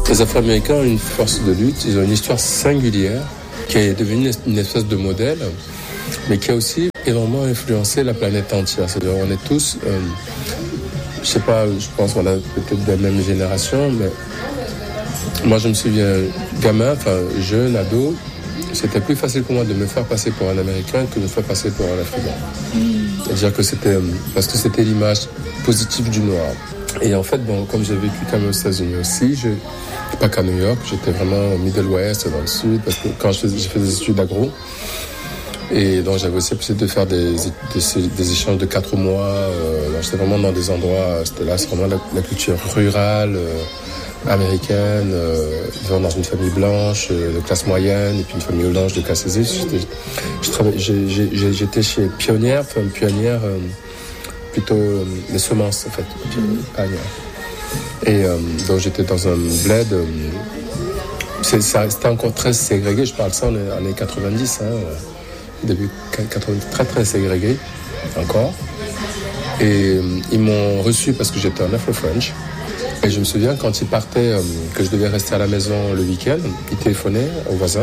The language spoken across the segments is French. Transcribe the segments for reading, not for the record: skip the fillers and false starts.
Les Afro-Américains ont une force de lutte, ils ont une histoire singulière qui est devenue une espèce de modèle, mais qui a aussi énormément influencé la planète entière. C'est-à-dire on est tous, je sais pas, je pense qu'on a peut-être de la même génération, mais moi je me souviens, gamin, jeune, ado, c'était plus facile pour moi de me faire passer pour un Américain que de me faire passer pour un Africain. C'est-à-dire que c'était, parce que c'était l'image positive du noir. Et en fait, comme j'ai vécu quand même aux États-Unis aussi, pas qu'à New York, j'étais vraiment au Middle West, dans le sud, parce que quand j'ai fait des études agro, et donc j'avais aussi l'habitude de faire des échanges de 4 mois. J'étais vraiment dans des endroits, c'est vraiment la culture rurale, américaine, vivant dans une famille blanche de classe moyenne, et puis une famille blanche de classe aisée. J'étais chez Pionnière, plutôt les semences en fait, pionnière. Et donc j'étais dans un bled, c'était encore très ségrégé, je parle ça en années 90, début 90, très très ségrégé encore. Et ils m'ont reçu parce que j'étais un Afro-French. Et je me souviens quand ils partaient, que je devais rester à la maison le week-end, ils téléphonaient aux voisins.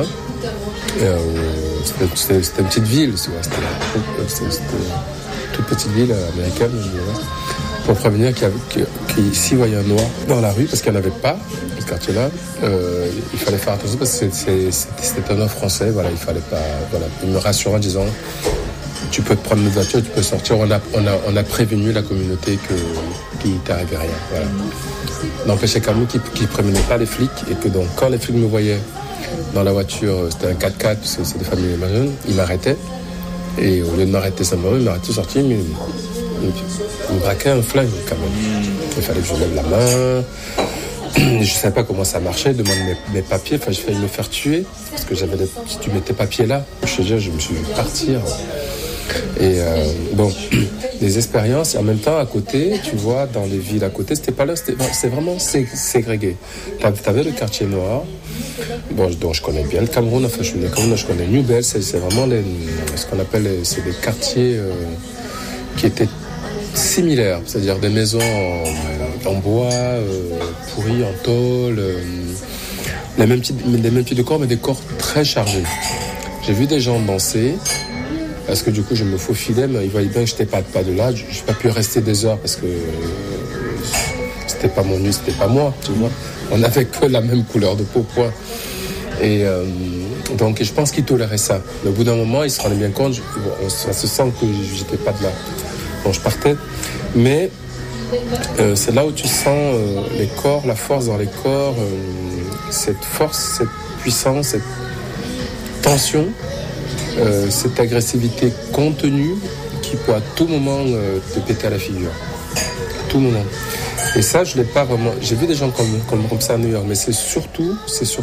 C'était une petite ville, c'était une toute petite ville américaine, pour prévenir s'il voyait un noir dans la rue, parce qu'il n'y en avait pas, ce quartier-là, il fallait faire attention parce que c'était un nom français, voilà, il fallait pas, voilà. Il me rassurait en disant, tu peux te prendre une voiture, tu peux sortir, on a prévenu la communauté qu'il t'arrivait rien, voilà. N'empêchait qu'à nous qui ne prévenaient pas les flics, et que donc quand les flics me voyaient dans la voiture, c'était un 4x4, c'est des familles jeunes, ils m'arrêtaient, et au lieu de m'arrêter simplement, ils m'arrêtaient sortir, mais il me braquait un flingue quand même. Il fallait que je lève la main. Je ne savais pas comment ça marchait. Je demande mes papiers. J'ai failli me faire tuer parce que si tu mets tes papiers là, je me suis vu partir. Et des expériences. Et en même temps, à côté, tu vois, dans les villes à côté, c'était pas là. C'est vraiment ségrégué. Tu avais le quartier noir. Dont je connais bien le Cameroun. Enfin, je connais New Bell. C'est vraiment ce qu'on appelle c'est des quartiers qui étaient similaires, c'est-à-dire des maisons en bois, pourries, en tôle, les mêmes types de corps, mais des corps très chargés. J'ai vu des gens danser, parce que du coup je me faufilais, mais ils voyaient bien que je n'étais pas de là. Je n'ai pas pu rester des heures parce que c'était pas mon nu, c'était pas moi, tu vois. On n'avait que la même couleur de peau, point. Et donc je pense qu'ils toléraient ça. Mais au bout d'un moment, ils se rendaient bien compte, ça se sent que j'étais pas de là. Bon, je partais, mais c'est là où tu sens les corps, la force dans les corps, cette force, cette puissance, cette tension, cette agressivité contenue qui peut à tout moment te péter à la figure. À tout moment. Et ça, je l'ai pas vraiment. J'ai vu des gens comme ça à New York, mais c'est surtout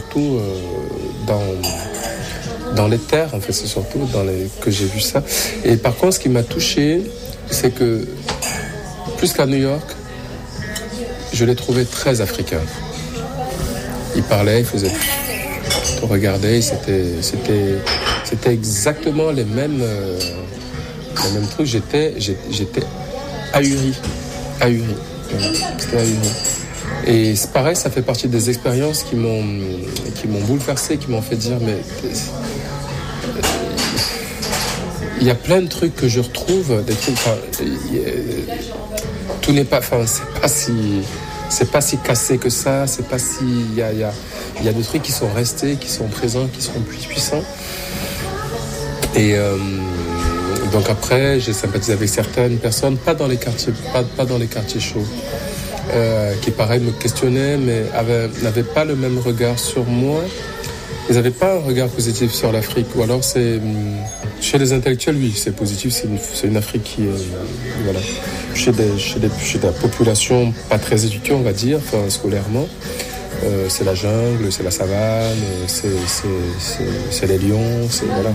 dans les terres, en fait, c'est surtout que j'ai vu ça. Et par contre, ce qui m'a touché, c'est que plus qu'à New York, je l'ai trouvé très africain. Il parlait, il faisait, on regardait, c'était exactement les mêmes trucs. J'étais ahuri. C'était ahuri. Et c'est pareil, ça fait partie des expériences qui m'ont bouleversé, qui m'ont fait dire mais il y a plein de trucs que je retrouve, des trucs. Tout n'est pas, c'est pas si cassé que ça. C'est pas si il y a des trucs qui sont restés, qui sont présents, qui sont plus puissants. Et donc après, j'ai sympathisé avec certaines personnes, pas dans les quartiers chauds, qui pareil me questionnaient, mais n'avaient pas le même regard sur moi. Ils n'avaient pas un regard positif sur l'Afrique, ou alors c'est chez les intellectuels, oui, c'est positif, c'est une Afrique qui voilà. Chez la population pas très éduquée, on va dire, enfin scolairement, c'est la jungle, c'est la savane, c'est les lions, c'est voilà.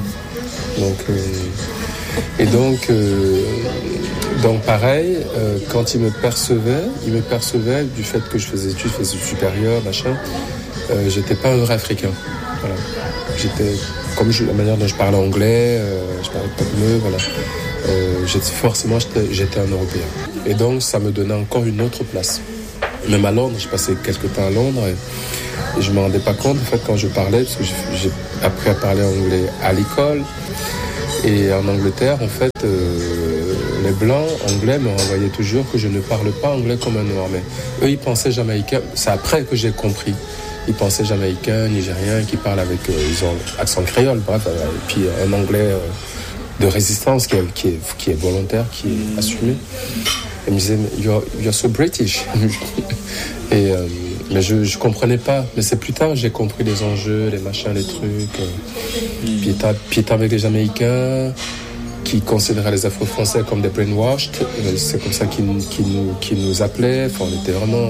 Donc pareil, quand ils me percevaient du fait que je faisais études supérieures, machin, j'étais pas un vrai Africain. Voilà. J'étais, la manière dont je parlais anglais, je parlais pas de mieux, voilà. J'étais un Européen. Et donc ça me donnait encore une autre place. Même à Londres, j'ai passé quelques temps à Londres et je ne me rendais pas compte, en fait, quand je parlais, parce que j'ai appris à parler anglais à l'école. Et en Angleterre, en fait, les Blancs anglais me renvoyaient toujours que je ne parle pas anglais comme un Noir. Mais eux, ils pensaient jamaïcain. C'est après que j'ai compris. Ils pensaient jamaïcain, nigérien, qui parlent avec... ils ont accent créole, bref. Et puis un anglais de résistance qui est volontaire, qui est assumé. Ils me disaient, you're so British. Mais je comprenais pas. Mais c'est plus tard j'ai compris les enjeux, les machins, les trucs. Puis t'as avec les Jamaïcains qui considéraient les Afro-Français comme des brainwashed. C'est comme ça qu'ils nous appelaient. Enfin, on était vraiment...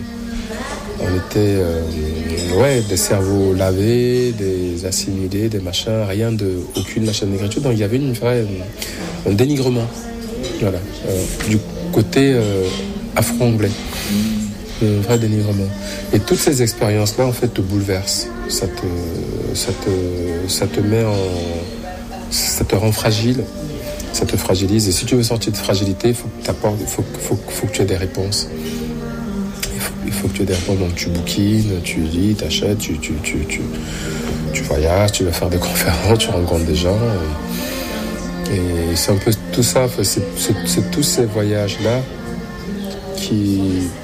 des cerveaux lavés, des assimilés, des machins, aucune machine d'écriture. Donc il y avait un dénigrement. Voilà. Du côté afro-anglais. Un vrai dénigrement. Et toutes ces expériences-là, en fait, te bouleversent. Ça te rend fragile. Ça te fragilise. Et si tu veux sortir de fragilité, il faut que tu aies des réponses. Il faut que tu aies des réponses. Donc tu bouquines, tu lis, tu achètes, tu voyages, tu vas faire des conférences, tu rencontres des gens. Et c'est un peu tout ça. C'est tous ces voyages-là qui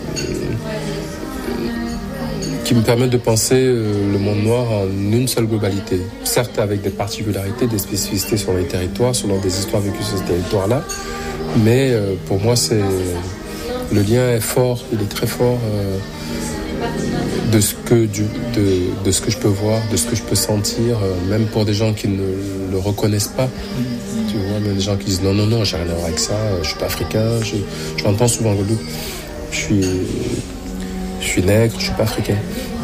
me permettent de penser le monde noir en une seule globalité. Certes, avec des particularités, des spécificités sur les territoires, selon des histoires vécues sur ces territoires-là. Mais pour moi, le lien est fort, il est très fort de ce que je peux voir, de ce que je peux sentir, même pour des gens qui ne le reconnaissent pas. Tu vois, même des gens qui disent non, j'ai rien à voir avec ça, je suis pas africain, je l'entends souvent en Guadeloupe. Je suis nègre, je suis pas africain.